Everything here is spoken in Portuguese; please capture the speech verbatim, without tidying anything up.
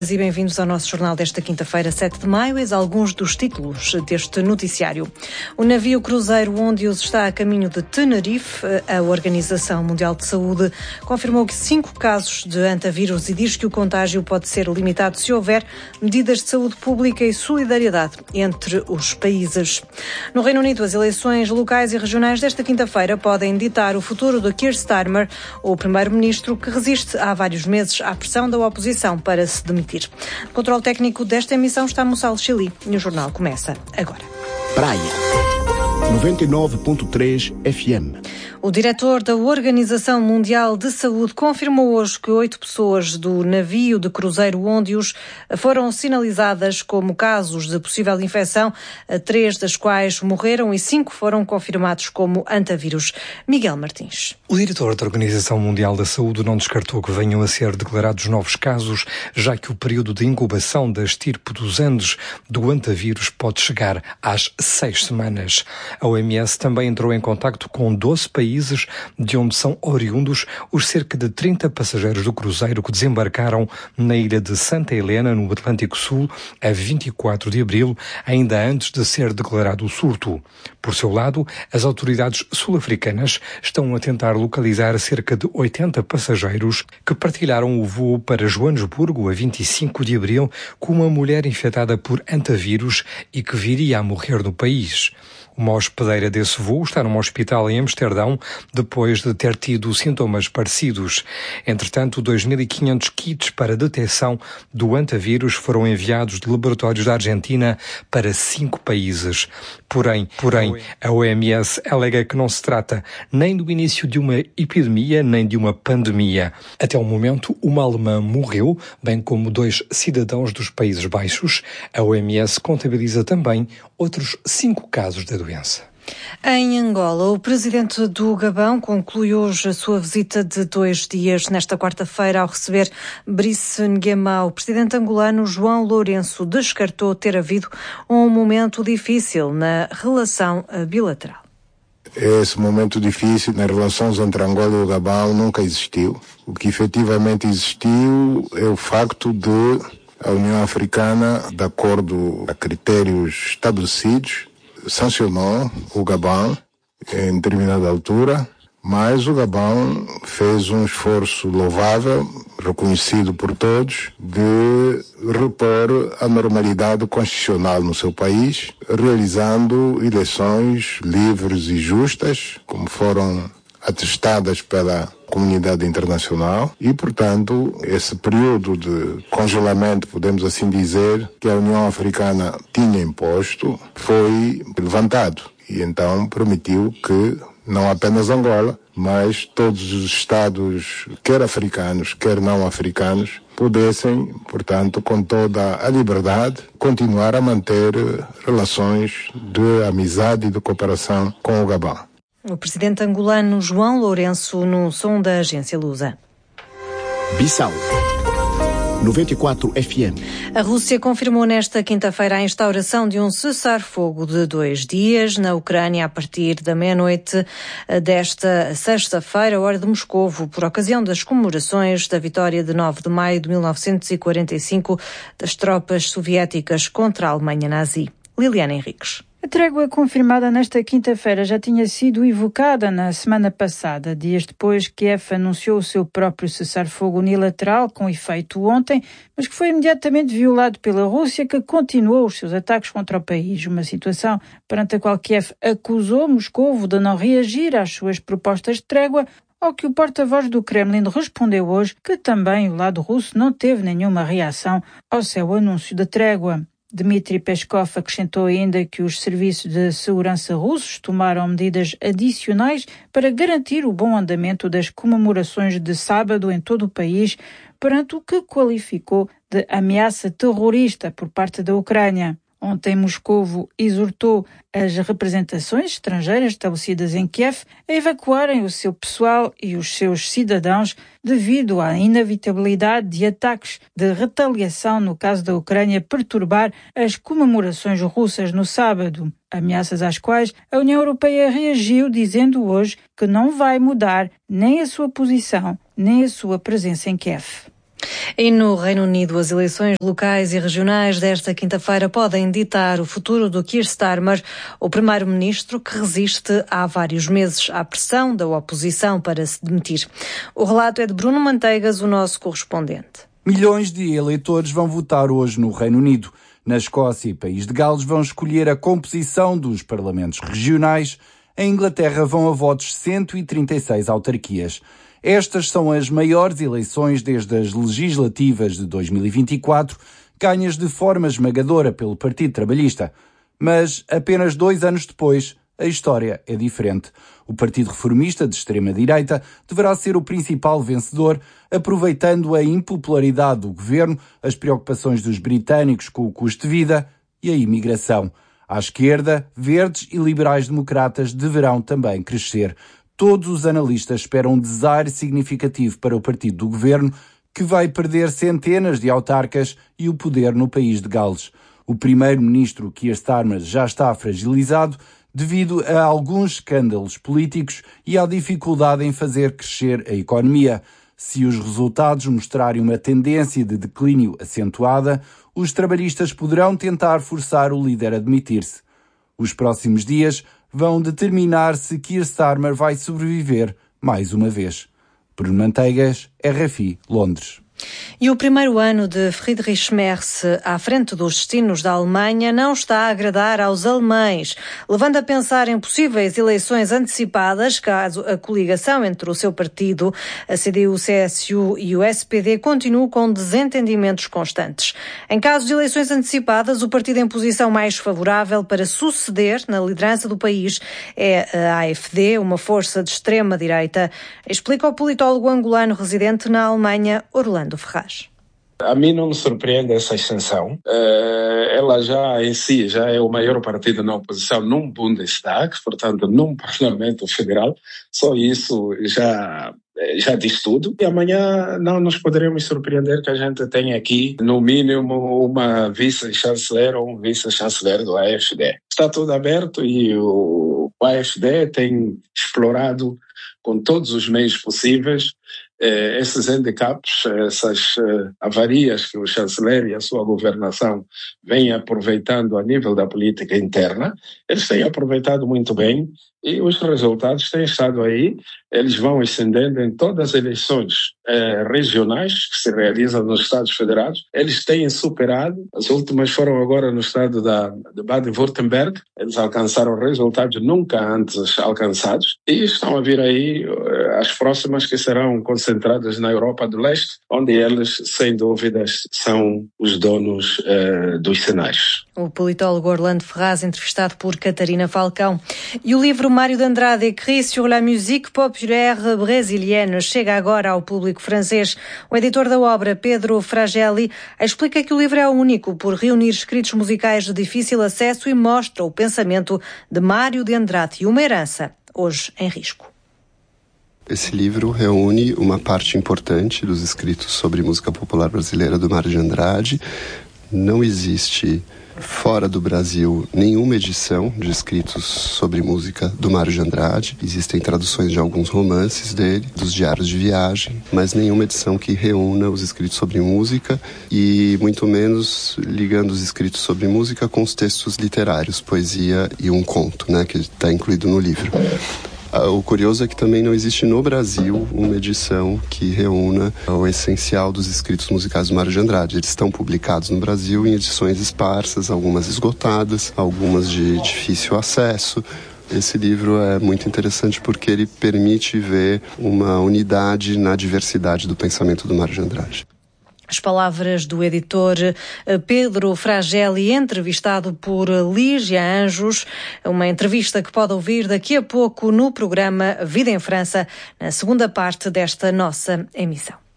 E bem-vindos ao nosso jornal desta quinta-feira, sete de maio. Eis alguns dos títulos deste noticiário. O navio cruzeiro Ondius está a caminho de Tenerife. A Organização Mundial de Saúde confirmou que cinco casos de antavírus e diz que o contágio pode ser limitado se houver medidas de saúde pública e solidariedade entre os países. No Reino Unido, as eleições locais e regionais desta quinta-feira podem ditar o futuro de Keir Starmer, o primeiro-ministro que resiste há vários meses à pressão da oposição para se demitir. O controle técnico desta emissão está Moçal Chili e o jornal começa agora. Praia noventa e nove ponto três F M. O diretor da Organização Mundial de Saúde confirmou hoje que oito pessoas do navio de cruzeiro Ondius foram sinalizadas como casos de possível infecção, três das quais morreram e cinco foram confirmados como antavírus. Miguel Martins. O diretor da Organização Mundial da Saúde não descartou que venham a ser declarados novos casos, já que o período de incubação da estirpe dos Andes do antavírus pode chegar às seis semanas. A O M S também entrou em contacto com doze países de onde são oriundos os cerca de trinta passageiros do cruzeiro que desembarcaram na ilha de Santa Helena, no Atlântico Sul, a vinte e quatro de abril, ainda antes de ser declarado o surto. Por seu lado, as autoridades sul-africanas estão a tentar localizar cerca de oitenta passageiros que partilharam o voo para Joanesburgo, a vinte e cinco de abril, com uma mulher infectada por antavírus e que viria a morrer no país. Uma hospedeira desse voo está num hospital em Amsterdão depois de ter tido sintomas parecidos. Entretanto, dois mil e quinhentos kits para detecção do antavírus foram enviados de laboratórios da Argentina para cinco países. Porém, porém, a O M S alega que não se trata nem do início de uma epidemia, nem de uma pandemia. Até o momento, uma alemã morreu, bem como dois cidadãos dos Países Baixos. A O M S contabiliza também outros cinco casos da doença. Em Angola, o presidente do Gabão conclui hoje a sua visita de dois dias nesta quarta-feira ao receber Brice Nguema. O presidente angolano João Lourenço descartou ter havido um momento difícil na relação bilateral. Esse momento difícil nas relações entre Angola e o Gabão nunca existiu. O que efetivamente existiu é o facto de a União Africana, de acordo a critérios estabelecidos, sancionou o Gabão em determinada altura, mas o Gabão fez um esforço louvável, reconhecido por todos, de repor a normalidade constitucional no seu país, realizando eleições livres e justas, como foram atestadas pela comunidade internacional e, portanto, esse período de congelamento, podemos assim dizer, que a União Africana tinha imposto, foi levantado e então permitiu que não apenas Angola, mas todos os Estados, quer africanos, quer não africanos, pudessem, portanto, com toda a liberdade, continuar a manter relações de amizade e de cooperação com o Gabão. O presidente angolano João Lourenço no som da agência Lusa. Bissau noventa e quatro F M. A Rússia confirmou nesta quinta-feira a instauração de um cessar-fogo de dois dias na Ucrânia a partir da meia-noite desta sexta-feira, hora de Moscovo, por ocasião das comemorações da vitória de nove de maio de mil novecentos e quarenta e cinco das tropas soviéticas contra a Alemanha nazi. Liliana Henriques. A trégua confirmada nesta quinta-feira já tinha sido evocada na semana passada, dias depois que Kiev anunciou o seu próprio cessar-fogo unilateral, com efeito ontem, mas que foi imediatamente violado pela Rússia, que continuou os seus ataques contra o país. Uma situação perante a qual Kiev acusou Moscovo de não reagir às suas propostas de trégua, ao que o porta-voz do Kremlin respondeu hoje que também o lado russo não teve nenhuma reação ao seu anúncio de trégua. Dmitry Peskov acrescentou ainda que os serviços de segurança russos tomaram medidas adicionais para garantir o bom andamento das comemorações de sábado em todo o país, perante o que qualificou de ameaça terrorista por parte da Ucrânia. Ontem, Moscovo exortou as representações estrangeiras estabelecidas em Kiev a evacuarem o seu pessoal e os seus cidadãos devido à inevitabilidade de ataques de retaliação no caso da Ucrânia perturbar as comemorações russas no sábado. Ameaças às quais a União Europeia reagiu dizendo hoje que não vai mudar nem a sua posição, nem a sua presença em Kiev. E no Reino Unido, as eleições locais e regionais desta quinta-feira podem ditar o futuro do Keir Starmer, o primeiro-ministro que resiste há vários meses à pressão da oposição para se demitir. O relato é de Bruno Manteigas, o nosso correspondente. Milhões de eleitores vão votar hoje no Reino Unido. Na Escócia e País de Gales vão escolher a composição dos parlamentos regionais. Em Inglaterra vão a votos cento e trinta e seis autarquias. Estas são as maiores eleições desde as legislativas de dois mil e vinte e quatro, ganhas de forma esmagadora pelo Partido Trabalhista. Mas, apenas dois anos depois, a história é diferente. O Partido Reformista, de extrema-direita, deverá ser o principal vencedor, aproveitando a impopularidade do governo, as preocupações dos britânicos com o custo de vida e a imigração. À esquerda, verdes e liberais-democratas deverão também crescer. Todos os analistas esperam um desaire significativo para o partido do governo, que vai perder centenas de autarcas e o poder no país de Gales. O primeiro-ministro Keir Starmer já está fragilizado devido a alguns escândalos políticos e à dificuldade em fazer crescer a economia. Se os resultados mostrarem uma tendência de declínio acentuada, os trabalhistas poderão tentar forçar o líder a demitir-se. Os próximos dias vão determinar se Keir Starmer vai sobreviver mais uma vez. Bruno Manteigas, R F I, Londres. E o primeiro ano de Friedrich Merz à frente dos destinos da Alemanha não está a agradar aos alemães, levando a pensar em possíveis eleições antecipadas caso a coligação entre o seu partido, a C D U C S U e o S P D continue com desentendimentos constantes. Em caso de eleições antecipadas, o partido em posição mais favorável para suceder na liderança do país é a A F D, uma força de extrema-direita, explica o politólogo angolano residente na Alemanha, Orlando Ferraz. A mim não me surpreende essa extensão. Uh, ela já em si já é o maior partido na oposição num Bundestag, portanto num Parlamento Federal. Só isso já, já diz tudo. E amanhã não nos poderemos surpreender que a gente tenha aqui, no mínimo, uma vice-chanceler ou um vice-chanceler do A F D. Está tudo aberto e o A F D tem explorado com todos os meios possíveis eh, esses handicaps, essas eh, avarias que o chanceler e a sua governação vêm aproveitando a nível da política interna. Eles têm aproveitado muito bem e os resultados têm estado aí. Eles vão ascendendo em todas as eleições eh, regionais que se realizam nos Estados Federados. Eles têm superado, as últimas foram agora no estado da, de Baden-Württemberg. Eles alcançaram resultados nunca antes alcançados e estão a vir aí eh, as próximas que serão concentradas na Europa do Leste, onde eles, sem dúvidas, são os donos eh, dos cenários. O politólogo Orlando Ferraz, entrevistado por Catarina Falcão. E o livro Mário de Andrade, écrit sur la musique populaire brésilienne, chega agora ao público francês. O editor da obra, Pedro Fragelli, explica que o livro é único por reunir escritos musicais de difícil acesso e mostra o pensamento de Mário de Andrade e uma herança, hoje em risco. Esse livro reúne uma parte importante dos escritos sobre música popular brasileira do Mário de Andrade. Não existe, fora do Brasil, nenhuma edição de escritos sobre música do Mário de Andrade. Existem traduções de alguns romances dele, dos diários de viagem, mas nenhuma edição que reúna os escritos sobre música e muito menos ligando os escritos sobre música com os textos literários, poesia e um conto, né, que está incluído no livro. O curioso é que também não existe no Brasil uma edição que reúna o essencial dos escritos musicais do Mário de Andrade. Eles estão publicados no Brasil em edições esparsas, algumas esgotadas, algumas de difícil acesso. Esse livro é muito interessante porque ele permite ver uma unidade na diversidade do pensamento do Mário de Andrade. As palavras do editor Pedro Fragelli, entrevistado por Lígia Anjos, uma entrevista que pode ouvir daqui a pouco no programa Vida em França, na segunda parte desta nossa emissão.